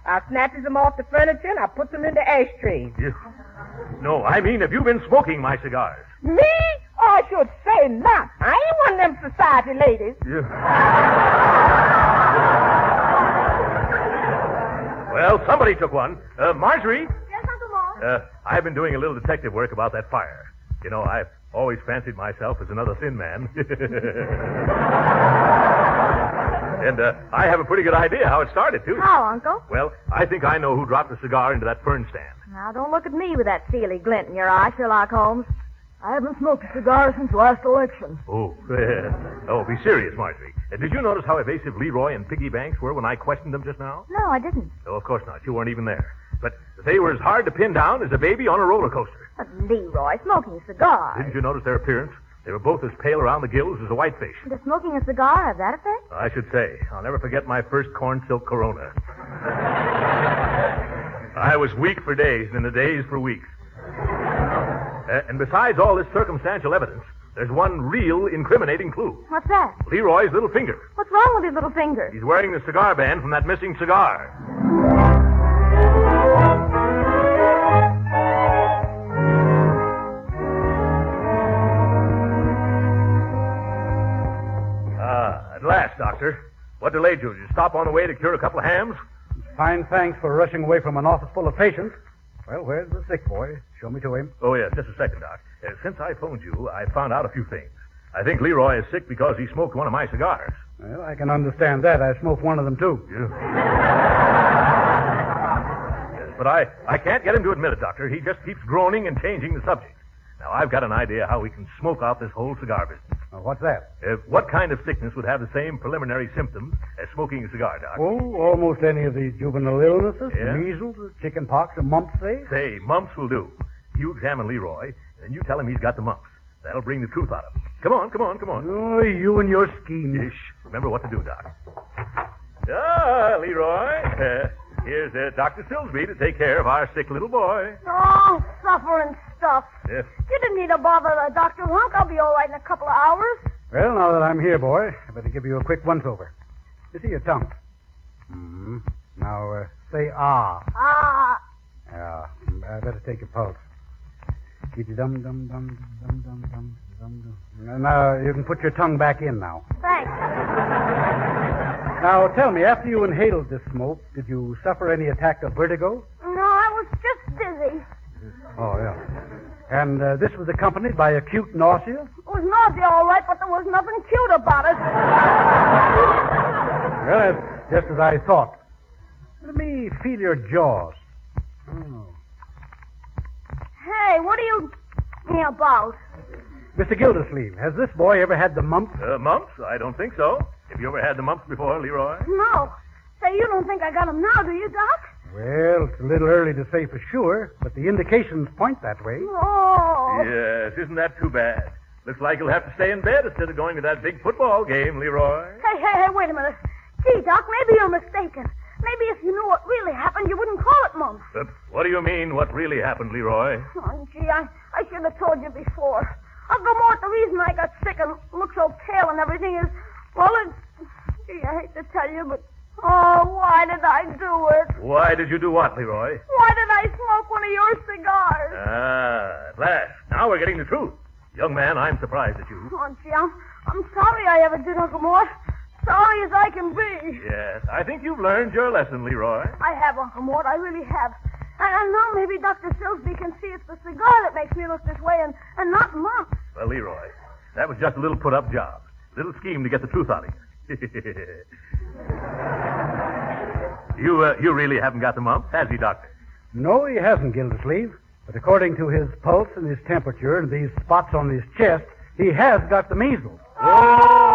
I snatches them off the furniture and I puts them in the ashtrays. No, I mean, have you been smoking my cigars? Me? Oh, I should say not. I ain't one of them society ladies. Well, somebody took one. Marjorie? Yes, Uncle Mort? I've been doing a little detective work about that fire. You know, I've always fancied myself as another thin man. And I have a pretty good idea how it started, too. How, Uncle? Well, I think I know who dropped the cigar into that fern stand. Now, don't look at me with that steely glint in your eye, Sherlock Holmes. I haven't smoked a cigar since last election. Oh, be serious, Marjorie. Did you notice how evasive Leroy and Piggy Banks were when I questioned them just now? No, I didn't. Oh, of course not. You weren't even there. But they were as hard to pin down as a baby on a roller coaster. But Leroy, smoking cigars. Didn't you notice their appearance? They were both as pale around the gills as a whitefish. Does smoking a cigar have that effect? I should say. I'll never forget my first corn silk Corona. I was weak for days and in the days for weeks. And besides all this circumstantial evidence, there's one real incriminating clue. What's that? Leroy's little finger. What's wrong with his little finger? He's wearing the cigar band from that missing cigar. At last, Doctor. What delayed you? Did you stop on the way to cure a couple of hams? Fine thanks for rushing away from an office full of patients. Well, where's the sick boy? Show me to him. Oh, yes, just a second, Doc. Since I phoned you, I found out a few things. I think Leroy is sick because he smoked one of my cigars. Well, I can understand that. I smoked one of them, too. Yes, but I can't get him to admit it, Doctor. He just keeps groaning and changing the subject. Now, I've got an idea how we can smoke out this whole cigar business. What's that? What kind of sickness would have the same preliminary symptoms as smoking a cigar, Doc? Oh, almost any of these juvenile illnesses. Yeah? Measles, chicken pox, or mumps, say? Say, mumps will do. You examine Leroy, and you tell him he's got the mumps. That'll bring the truth out of him. Come on. Oh, you and your schemes. Ish. Remember what to do, Doc. Leroy. Here's Dr. Silsby to take care of our sick little boy. Oh, suffering stuff. Yes. You didn't need to bother Dr. Hunk. I'll be all right in a couple of hours. Well, now that I'm here, boy, I better give you a quick once-over. You see your tongue? Mm-hmm. Now, say ah. Ah. Yeah, I better take your pulse. Keep your dum-dum-dum-dum-dum-dum-dum. Now, you can put your tongue back in now. Thanks. Now, tell me, after you inhaled this smoke, did you suffer any attack of vertigo? No, I was just dizzy. Oh, yeah. And this was accompanied by acute nausea? It was nausea, all right, but there was nothing cute about it. Well, that's just as I thought. Let me feel your jaws. Oh. Hey, what are you about? Mr. Gildersleeve, has this boy ever had the mumps? Mumps? I don't think so. Have you ever had the mumps before, Leroy? No. Say, you don't think I got them now, do you, Doc? Well, it's a little early to say for sure, but the indications point that way. Oh. Yes, isn't that too bad? Looks like you'll have to stay in bed instead of going to that big football game, Leroy. Hey, wait a minute. Gee, Doc, maybe you're mistaken. Maybe if you knew what really happened, you wouldn't call it mumps. What do you mean, what really happened, Leroy? Oh, gee, I should have told you before. Uncle Mort, the reason I got sick and look so pale and everything is, well, gee, I hate to tell you, but, why did I do it? Why did you do what, Leroy? Why did I smoke one of your cigars? At last. Now we're getting the truth. Young man, I'm surprised at you. Oh, gee, I'm sorry I ever did, Uncle Mort. Sorry as I can be. Yes, I think you've learned your lesson, Leroy. I have, Uncle Mort. I really have. And now maybe Dr. Silsby can see it's the cigar that makes me look this way and not mumps. Well, Leroy, that was just a little put-up job. A little scheme to get the truth out of you. You really haven't got the mumps, has he, Doctor? No, he hasn't, Gildersleeve. But according to his pulse and his temperature and these spots on his chest, he has got the measles. Oh!